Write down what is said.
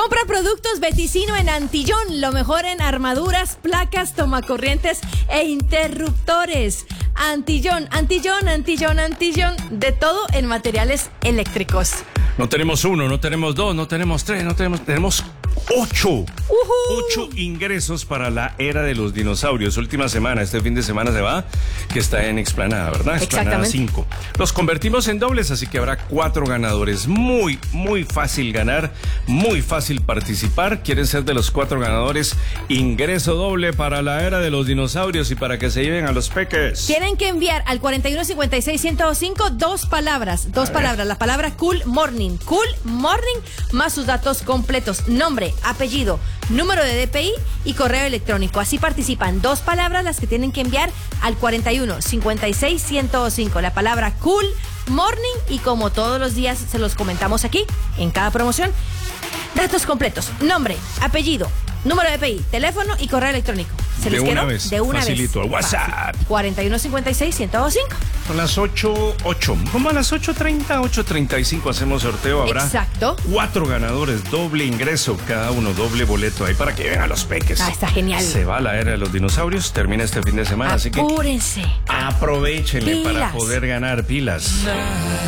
Compra productos Beticino en Antillón, lo mejor en armaduras, placas, tomacorrientes e interruptores. Antillón, de todo en materiales eléctricos. No tenemos uno, no tenemos dos, no tenemos tres, tenemos 8. 8 ingresos para la era de los dinosaurios. Última semana, este fin de semana se va, que está en Explanada, ¿verdad? Explanada 5. Los convertimos en dobles, así que habrá 4 ganadores. Muy fácil ganar, muy fácil participar. ¿Quieren ser de los 4 ganadores? Ingreso doble para la era de los dinosaurios y para que se lleven a los peques. Tienen que enviar al 4156-105 dos palabras. La palabra Cool Morning, más sus datos completos. Nombre, apellido, número de DPI y correo electrónico. Así participan 2 palabras las que tienen que enviar al 4156-105. La palabra Cool Morning, y como todos los días se los comentamos aquí en cada promoción, datos completos, nombre, apellido, número de DPI, teléfono y correo electrónico. ¿Se les quedó? De una vez. Facilito, al WhatsApp. 4156-105. Son las 8:08. Como a las 8:30, 8:35 hacemos sorteo. Habrá Exacto. 4 ganadores, doble ingreso, cada uno doble boleto ahí para que vengan a los peques. Está genial. Se va la era de los dinosaurios, termina este fin de semana, Apúrense. así que aprovechenle Pilas. para poder ganar pilas.